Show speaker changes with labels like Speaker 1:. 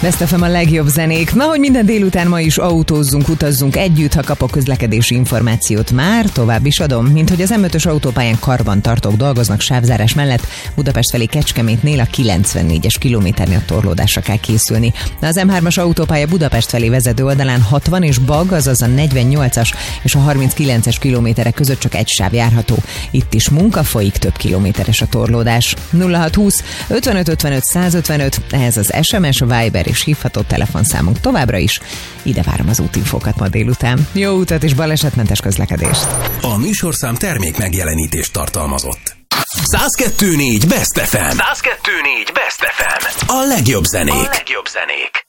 Speaker 1: Best FM a legjobb zenék. Na, hogy minden délután ma is autózzunk, utazzunk együtt, ha kapok közlekedési információt már, tovább is adom, mint hogy az M5-ös autópályán karbantartók dolgoznak sávzárás mellett, Budapest felé Kecskemétnél a 94-es kilométernél torlódásra kell készülni. Az M3-as autópálya Budapest felé vezető oldalán 60 és Bag, azaz a 48-as és a 39-es kilométerek között csak egy sáv járható. Itt is munka folyik, több kilométeres a torlódás. 0620 55 55 155, ehhez az SMS, Viber és hívható telefonszámunk továbbra is. Ide várom az útinfókat ma délután. Jó utat és balesetmentes közlekedést!
Speaker 2: A műsorszám termék megjelenítést tartalmazott. 102.4 Best FM. 102.4 Best FM. A legjobb zenék.